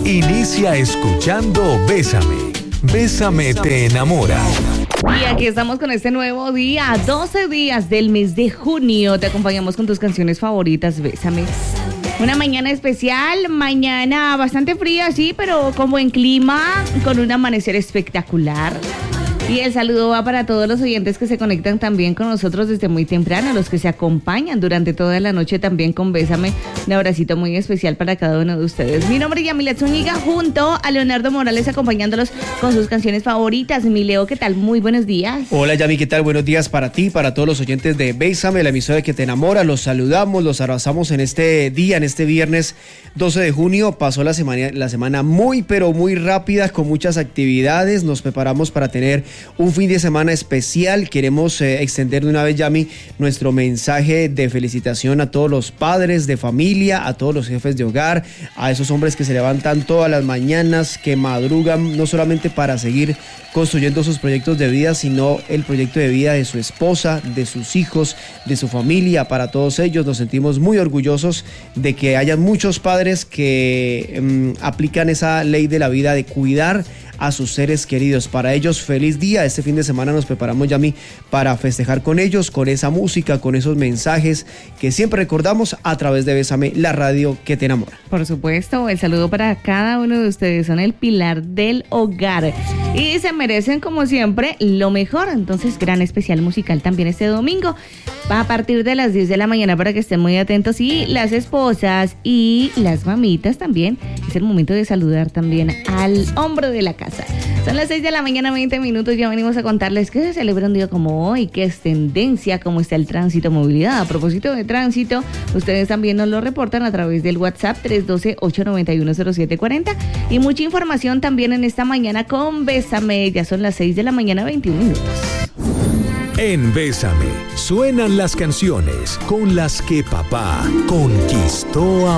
Inicia escuchando Bésame. Bésame te enamora. Y aquí estamos con este nuevo día, 12 días del mes de junio. Te acompañamos con tus canciones favoritas, Bésame. Una mañana especial, mañana bastante fría, sí, pero con buen clima, con un amanecer espectacular. Y el saludo va para todos los oyentes que se conectan también con nosotros desde muy temprano, los que se acompañan durante toda la noche también con Bésame. Un abracito muy especial para cada uno de ustedes. Mi nombre es Yamila Zúñiga, junto a Leonardo Morales, acompañándolos con sus canciones favoritas. Mi Leo, ¿qué tal? Muy buenos días. Hola Yami, ¿qué tal? Buenos días para ti, para todos los oyentes de Bésame, la emisora que te enamora. Los saludamos, los abrazamos en este día, en este viernes 12 de junio. Pasó la semana muy, pero muy rápida, con muchas actividades. Nos preparamos para tener un fin de semana especial. Queremos extender de una vez, Yami, nuestro mensaje de felicitación a todos los padres de familia, a todos los jefes de hogar, a esos hombres que se levantan todas las mañanas, que madrugan no solamente para seguir construyendo sus proyectos de vida, sino el proyecto de vida de su esposa, de sus hijos, de su familia. Para todos ellos nos sentimos muy orgullosos de que hayan muchos padres que aplican esa ley de la vida de cuidar a sus seres queridos. Para ellos, feliz día. Este fin de semana nos preparamos, Yami, para festejar con ellos, con esa música, con esos mensajes que siempre recordamos a través de Bésame, la radio que te enamora. Por supuesto, el saludo para cada uno de ustedes. Son el pilar del hogar y se merecen, como siempre, lo mejor. Entonces, gran especial musical también este domingo, a partir de las 10 de la mañana, para que estén muy atentos. Y las esposas y las mamitas también, es el momento de saludar también al hombro de la casa. Son las 6 de la mañana, 20 minutos. Ya venimos a contarles que se celebra un día como hoy, que es tendencia, cómo está el tránsito, movilidad. A propósito de tránsito, ustedes también nos lo reportan a través del WhatsApp 312-891-0740. Y mucha información también en esta mañana con Bésame. Ya son las 6 de la mañana, 21 minutos. En Bésame suenan las canciones con las que papá conquistó a